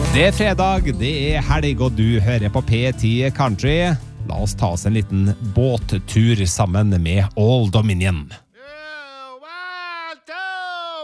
Det fredag, det helg, og du hører på P10 Country. La oss ta oss en liten båttur sammen med Old Dominion.